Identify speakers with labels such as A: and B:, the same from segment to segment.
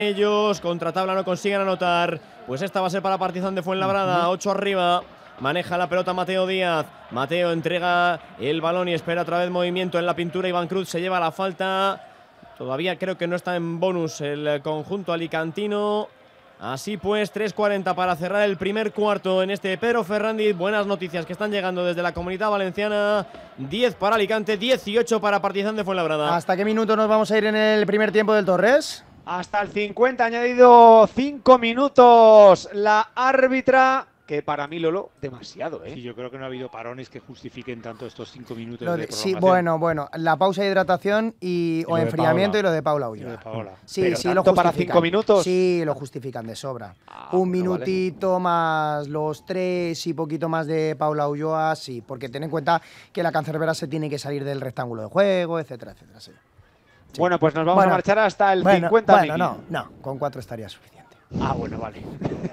A: Ellos contra tabla no consiguen anotar. Pues esta va a ser para Partizan de Fuenlabrada. 8 arriba. Maneja la pelota Mateo Díaz. Mateo entrega el balón y espera otra vez movimiento en la pintura. Iván Cruz se lleva la falta. Todavía creo que no está en bonus el conjunto alicantino. Así pues, 3:40 para cerrar el primer cuarto en este Pedro Ferrandiz. Buenas noticias que están llegando desde la Comunidad Valenciana. 10 para Alicante, 18 para Partizan de Fuenlabrada.
B: ¿Hasta qué minuto nos vamos a ir en el primer tiempo del Torres?
C: Hasta el 50, añadido 5 minutos la árbitra, que para mí, Lolo, demasiado, ¿eh?
D: Sí, yo creo que no ha habido parones que justifiquen tanto estos 5 minutos de
B: Sí,
D: prolongación.
B: bueno, la pausa de hidratación o enfriamiento y lo de Paula Ulloa. Sí,
C: Pero
B: sí, lo
C: tanto
B: justifican.
C: para 5 minutos.
B: Sí, lo justifican de sobra. Un
C: bueno,
B: minutito más los 3 y poquito más de Paula Ulloa, sí, porque ten en cuenta que la cancerbera se tiene que salir del rectángulo de juego, etcétera, etcétera, sí. Sí.
C: Bueno, pues nos vamos a marchar hasta el 50.
B: Bueno, no, con 4 estaría suficiente.
C: Ah, bueno, vale.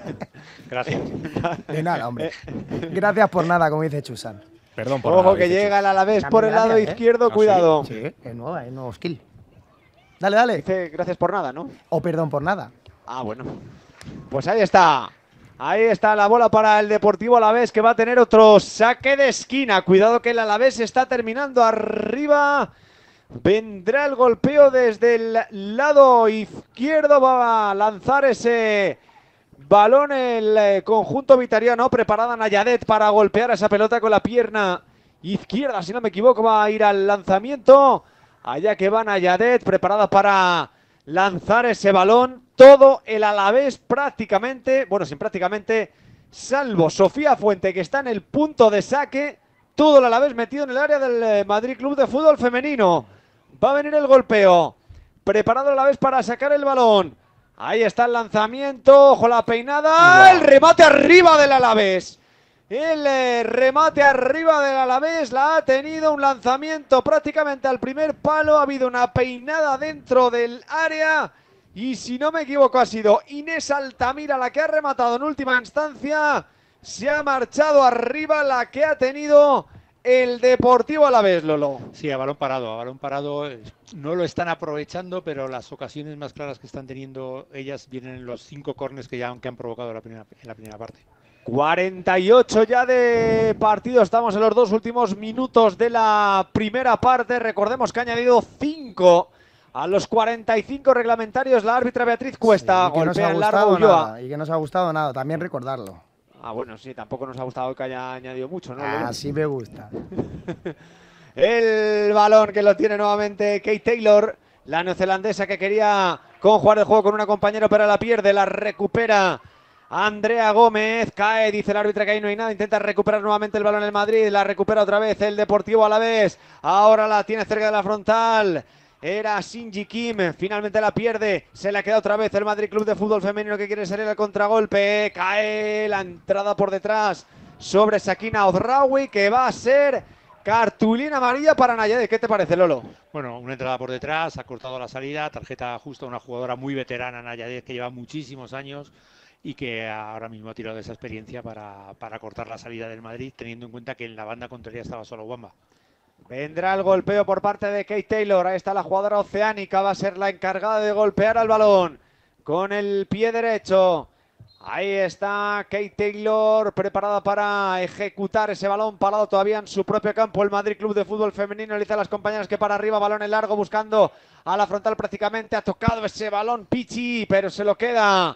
D: Gracias.
B: De nada, hombre. Gracias por nada, como dice Chusan.
A: Perdón por
C: Ojo
A: nada,
C: que
A: dice
C: llega el Alavés por el lado
B: Gracias,
C: izquierdo, cuidado.
B: Sí, es nuevo skill. Dale.
C: Dice gracias por nada, ¿no?
B: O perdón por nada.
C: Ah, bueno. Pues ahí está. Ahí está la bola para el Deportivo Alavés, que va a tener otro saque de esquina. Cuidado que el Alavés está terminando arriba. Vendrá el golpeo desde el lado izquierdo. Va a lanzar ese balón el conjunto vitariano. Preparada Nayadet para golpear esa pelota con la pierna izquierda. Si no me equivoco, va a ir al lanzamiento. Allá que va Nayadet, preparada para lanzar ese balón. Todo el Alavés prácticamente, bueno, sin prácticamente, salvo Sofía Fuente, que está en el punto de saque. Todo el Alavés metido en el área del Madrid Club de Fútbol Femenino. Va a venir el golpeo. Preparado el Alavés para sacar el balón. Ahí está el lanzamiento. Ojo la peinada. El remate arriba del Alavés. El remate arriba del Alavés la ha tenido, un lanzamiento prácticamente al primer palo. Ha habido una peinada dentro del área. Y si no me equivoco ha sido Inés Altamira la que ha rematado en última instancia. Se ha marchado arriba la que ha tenido el Deportivo Alavés, Lolo.
D: Sí, a balón parado. No lo están aprovechando, pero las ocasiones más claras que están teniendo ellas vienen en los 5 córners que han provocado en la primera parte.
C: 48 ya de partido, estamos en los 2 últimos minutos de la primera parte. Recordemos que ha añadido 5 a los 45 reglamentarios la árbitra Beatriz Cuesta.
B: Sí,
C: golpea en largo Ulloa.
B: Y que nos ha gustado nada, también recordarlo.
C: Ah, bueno, sí, tampoco nos ha gustado que haya añadido mucho, ¿no?
B: Así me gusta.
C: El balón que lo tiene nuevamente Kate Taylor, la neozelandesa que quería conjugar el juego con una compañera, pero la pierde, la recupera Andrea Gómez. Cae, dice el árbitro que ahí no hay nada, intenta recuperar nuevamente el balón el Madrid, la recupera otra vez el Deportivo Alavés. Ahora la tiene cerca de la frontal. Era Shinji Kim, finalmente la pierde, se la queda otra vez el Madrid Club de Fútbol Femenino que quiere salir al contragolpe. Cae la entrada por detrás sobre Sakina Ozraoui, que va a ser cartulina amarilla para Nayadet. ¿Qué te parece, Lolo?
D: Bueno, una entrada por detrás, ha cortado la salida, tarjeta justa a una jugadora muy veterana, Nayadet, que lleva muchísimos años y que ahora mismo ha tirado de esa experiencia para cortar la salida del Madrid, teniendo en cuenta que en la banda contraria estaba solo Wamba.
C: Vendrá el golpeo por parte de Kate Taylor. Ahí está la jugadora oceánica. Va a ser la encargada de golpear al balón con el pie derecho. Ahí está Kate Taylor preparada para ejecutar ese balón parado todavía en su propio campo. El Madrid Club de Fútbol Femenino le dice a las compañeras que para arriba, balón en largo buscando a la frontal prácticamente. Ha tocado ese balón Pichi, pero se lo queda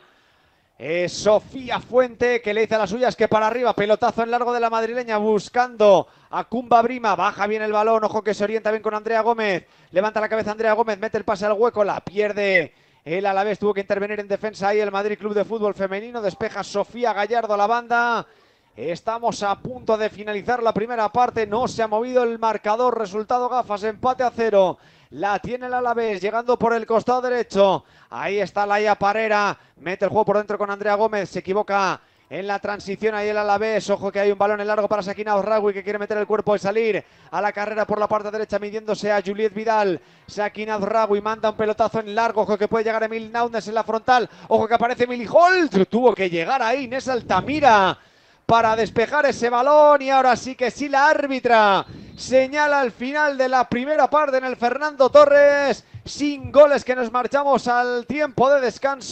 C: Sofía Fuente, que le dice a las suyas que para arriba, pelotazo en largo de la madrileña buscando a Kumba Brima, baja bien el balón, ojo que se orienta bien con Andrea Gómez, levanta la cabeza Andrea Gómez, mete el pase al hueco, la pierde el Alavés, tuvo que intervenir en defensa ahí el Madrid Club de Fútbol Femenino, despeja Sofía Gallardo a la banda. Estamos a punto de finalizar la primera parte, no se ha movido el marcador, resultado gafas, empate a 0. La tiene el Alavés, llegando por el costado derecho. Ahí está Laia Parera, mete el juego por dentro con Andrea Gómez, se equivoca en la transición ahí el Alavés. Ojo que hay un balón en largo para Sakina Ozraoui, que quiere meter el cuerpo y salir a la carrera por la parte derecha, midiéndose a Juliet Vidal. Sakina Ozraoui manda un pelotazo en largo, ojo que puede llegar Emil Naunes en la frontal. Ojo que aparece Emily Holt, tuvo que llegar ahí Inés Altamira para despejar ese balón, y ahora sí que sí, la árbitra señala al final de la primera parte en el Fernando Torres sin goles, que nos marchamos al tiempo de descanso.